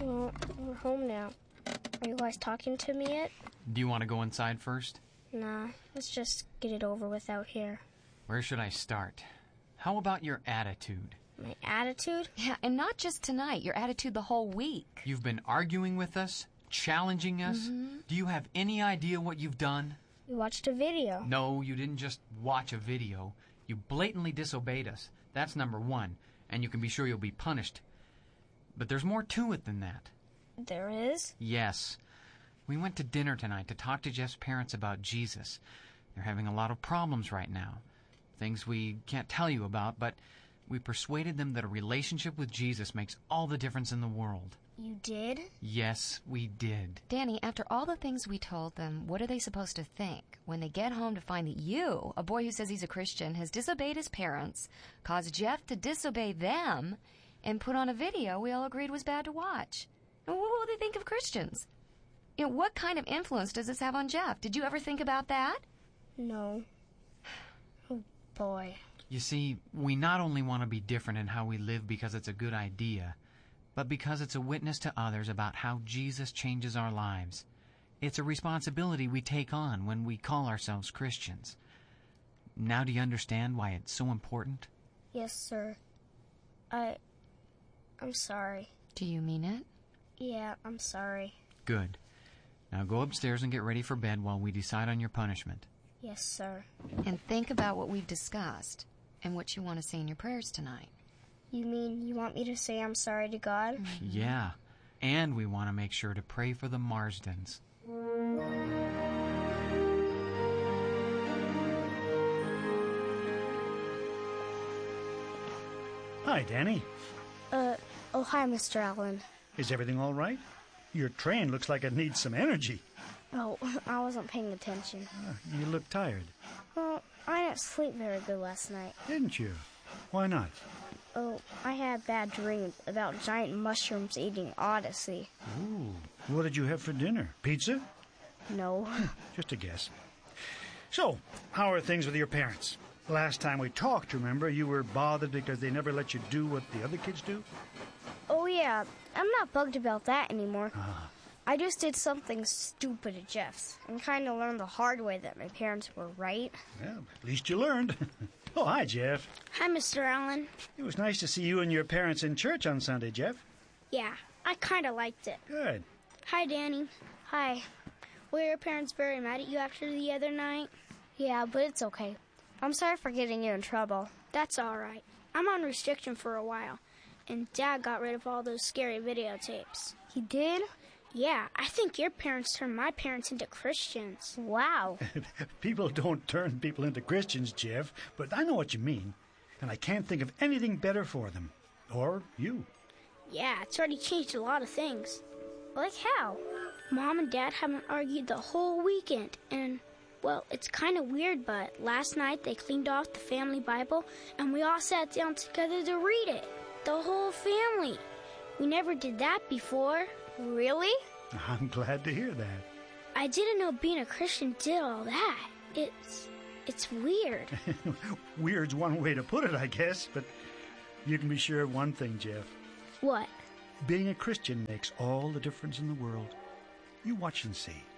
Well, we're home now. Are you guys talking to me yet? Do you want to go inside first? Nah, let's just get it over with out here. Where should I start? How about your attitude? My attitude? Yeah, and not just tonight, your attitude the whole week. You've been arguing with us, challenging us. Do you have any idea what you've done? We watched a video. No, you didn't just watch a video. You blatantly disobeyed us. That's number one, and you can be sure you'll be punished. But there's more to it than that. There is? Yes. We went to dinner tonight to talk to Jeff's parents about Jesus. They're having a lot of problems right now. Things we can't tell you about, but we persuaded them that a relationship with Jesus makes all the difference in the world. You did? Yes, we did. Danny, after all the things we told them, what are they supposed to think when they get home to find that you, a boy who says he's a Christian, has disobeyed his parents, caused Jeff to disobey them, and put on a video we all agreed was bad to watch? And what will they think of Christians? You know, what kind of influence does this have on Jeff? Did you ever think about that? No. Oh, boy. You see, we not only want to be different in how we live because it's a good idea, but because it's a witness to others about how Jesus changes our lives. It's a responsibility we take on when we call ourselves Christians. Now do you understand why it's so important? Yes, sir. I'm sorry. Do you mean it? Yeah, I'm sorry. Good. Now go upstairs and get ready for bed while we decide on your punishment. Yes, sir. And think about what we've discussed and what you want to say in your prayers tonight. You mean you want me to say I'm sorry to God? Yeah. And we want to make sure to pray for the Marsdens. Hi, Danny. Oh, hi, Mr. Allen. Is everything all right? Your train looks like it needs some energy. Oh, I wasn't paying attention. You look tired. Well, I didn't sleep very good last night. Didn't you? Why not? Oh, I had a bad dream about giant mushrooms eating Odyssey. Ooh. What did you have for dinner? Pizza? No. Just a guess. So, how are things with your parents? Last time we talked, remember, you were bothered because they never let you do what the other kids do? Oh, yeah. I'm not bugged about that anymore. I just did something stupid at Jeff's and kind of learned the hard way that my parents were right. Well, at least you learned. Oh, hi, Jeff. Hi, Mr. Allen. It was nice to see you and your parents in church on Sunday, Jeff. Yeah, I kind of liked it. Good. Hi, Danny. Hi. Were your parents very mad at you after the other night? Yeah, but it's okay. I'm sorry for getting you in trouble. That's all right. I'm on restriction for a while, and Dad got rid of all those scary videotapes. He did? Yeah, I think your parents turned my parents into Christians. Wow. People don't turn people into Christians, Jeff, but I know what you mean. And I can't think of anything better for them. Or you. Yeah, it's already changed a lot of things. Like how? Mom and Dad haven't argued the whole weekend, and, well, it's kind of weird, but last night they cleaned off the family Bible, and we all sat down together to read it. The whole family. We never did that before. Really? I'm glad to hear that. I didn't know being a Christian did all that. It's weird. Weird's one way to put it, I guess, but you can be sure of one thing, Jeff. What? Being a Christian makes all the difference in the world. You watch and see.